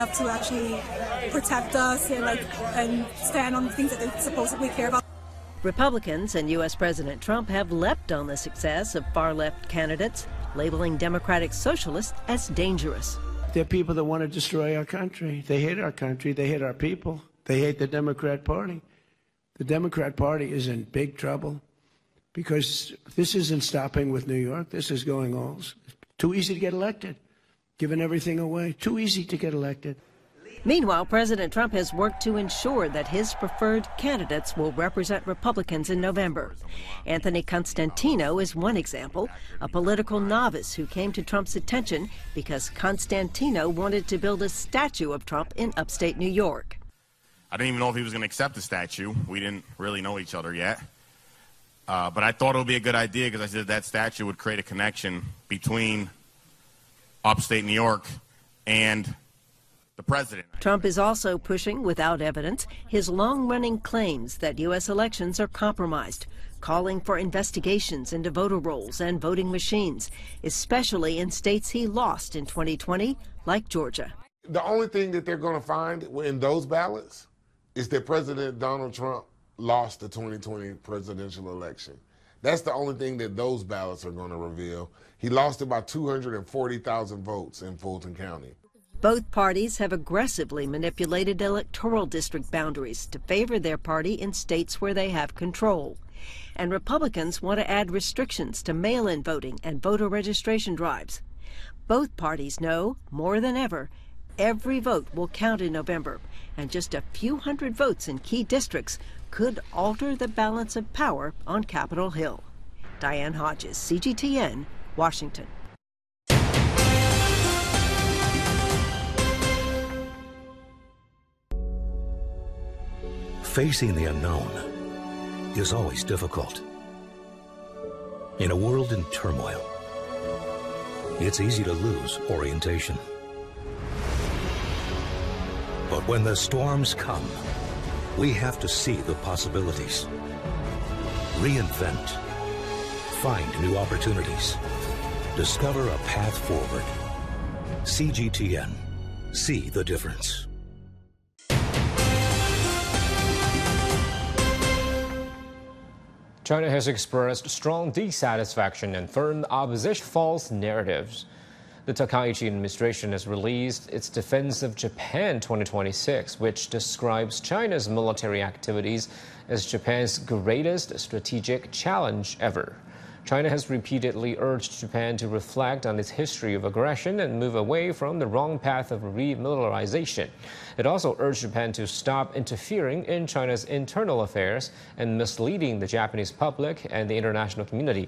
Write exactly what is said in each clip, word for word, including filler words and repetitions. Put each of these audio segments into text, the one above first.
Have to actually protect us and like and stand on the things that they supposedly care about. Republicans and U S President Trump have leapt on the success of far-left candidates, labeling Democratic socialists as dangerous. They're people that want to destroy our country. They hate our country. They hate our people. They hate the Democrat Party. The Democrat Party is in big trouble because this isn't stopping with New York. This is going on. It's too easy to get elected, giving everything away. Too easy to get elected. Meanwhile, President Trump has worked to ensure that his preferred candidates will represent Republicans in November. Anthony Constantino is one example, a political novice who came to Trump's attention because Constantino wanted to build a statue of Trump in upstate New York. I didn't even know if he was going to accept the statue. We didn't really know each other yet. Uh, but I thought it would be a good idea because I said that statue would create a connection between upstate New York and the president. Trump is also pushing, without evidence, his long-running claims that U S elections are compromised, calling for investigations into voter rolls and voting machines, especially in states he lost in twenty twenty, like Georgia. The only thing that they're going to find in those ballots is that President Donald Trump lost the twenty twenty presidential election. That's the only thing that those ballots are going to reveal. He lost about two hundred forty thousand votes in Fulton County. Both parties have aggressively manipulated electoral district boundaries to favor their party in states where they have control. And Republicans want to add restrictions to mail-in voting and voter registration drives. Both parties know, more than ever, every vote will count in November, and just a few hundred votes in key districts could alter the balance of power on Capitol Hill. Diane Hodges, C G T N, Washington. Facing the unknown is always difficult. In a world in turmoil, it's easy to lose orientation. But when the storms come, we have to see the possibilities. Reinvent. Find new opportunities. Discover a path forward. C G T N. See the difference. China has expressed strong dissatisfaction and firm opposition to false narratives. The Takaichi administration has released its Defense of Japan twenty twenty-six, which describes China's military activities as Japan's greatest strategic challenge ever. China has repeatedly urged Japan to reflect on its history of aggression and move away from the wrong path of remilitarization. It also urged Japan to stop interfering in China's internal affairs and misleading the Japanese public and the international community.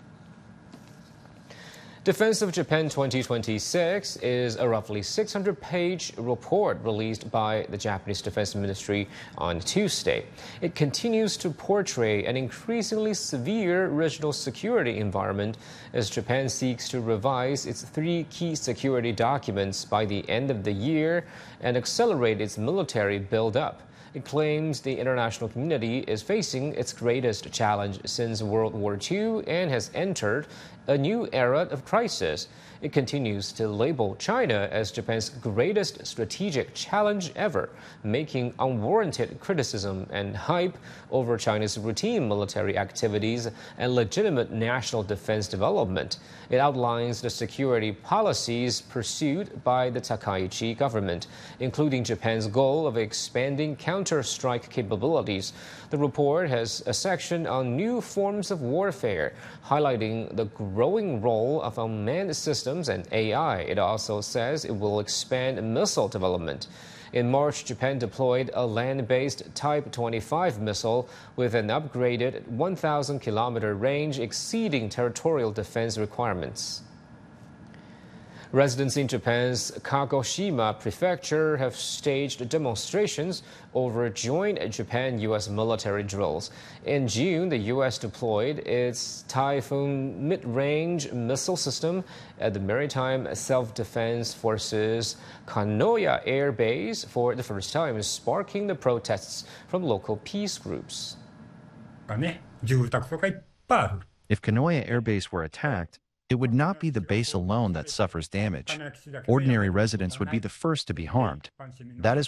Defense of Japan twenty twenty-six is a roughly six hundred page report released by the Japanese Defense Ministry on Tuesday. It continues to portray an increasingly severe regional security environment as Japan seeks to revise its three key security documents by the end of the year and accelerate its military build-up. It claims the international community is facing its greatest challenge since World War Two and has entered a new era of crisis. It continues to label China as Japan's greatest strategic challenge ever, making unwarranted criticism and hype over China's routine military activities and legitimate national defense development. It outlines the security policies pursued by the Takaichi government, including Japan's goal of expanding counter-strike capabilities. The report has a section on new forms of warfare, highlighting the growing role of unmanned systems and A I. It also says it will expand missile development. In March, Japan deployed a land-based Type twenty-five missile with an upgraded one thousand kilometer range exceeding territorial defense requirements. Residents in Japan's Kagoshima prefecture have staged demonstrations over joint Japan-U S military drills. In June, the U S deployed its Typhoon mid-range missile system at the Maritime Self-Defense Forces Kanoya Air Base for the first time, sparking the protests from local peace groups. If Kanoya Air Base were attacked, It would not be the base alone that suffers damage. Ordinary residents would be the first to be harmed. That is